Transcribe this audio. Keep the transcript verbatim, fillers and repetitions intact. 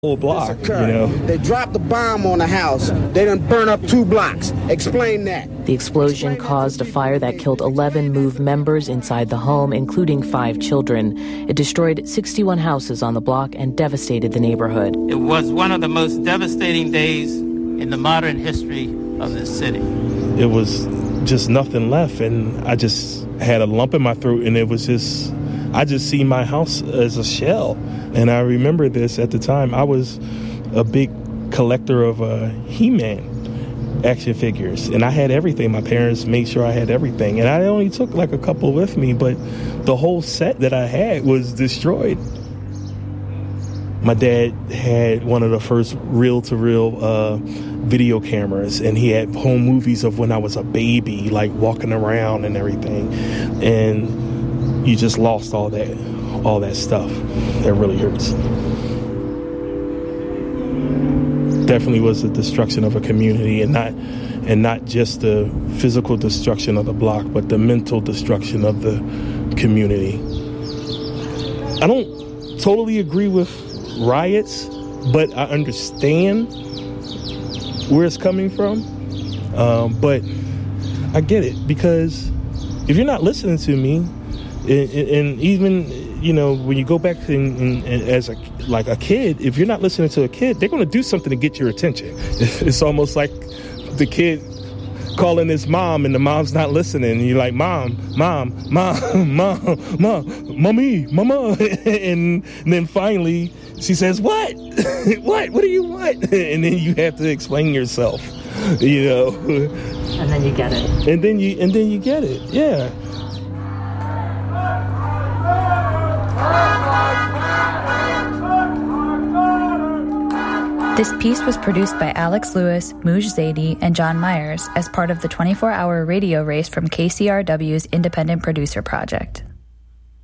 whole block, you know. They dropped the bomb on the house. They done burn up two blocks. Explain that. The explosion caused a fire that killed eleven MOVE members inside the home, including five children. It destroyed sixty-one houses on the block and devastated the neighborhood. It was one of the most devastating days in the modern history of this city. It was just nothing left, and I just had a lump in my throat, and it was just, I just see my house as a shell. And I remember this at the time. I was a big collector of uh, He-Man action figures, and I had everything. My parents made sure I had everything, and I only took like a couple with me, but the whole set that I had was destroyed. My dad had one of the first reel-to-reel uh, video cameras, and he had home movies of when I was a baby, like walking around and everything, and you just lost all that. all that stuff. That really hurts. Definitely was the destruction of a community, and not and not just the physical destruction of the block, but the mental destruction of the community. I don't totally agree with riots, but I understand where it's coming from. Um, but I get it, because if you're not listening to me, and, and even you know, when you go back in, in, in, as a like a kid, if you're not listening to a kid, they're going to do something to get your attention. It's almost like the kid calling his mom, and the mom's not listening. And you're like, mom, mom, mom, mom, mom, mommy, mama. And, and then finally she says, what? what? What do you want? And then you have to explain yourself, you know. And then you get it. And then you and then you get it. Yeah. This piece was produced by Alex Lewis, Mooj Zadie, and John Myers as part of the twenty-four hour radio race from K C R W's Independent Producer Project.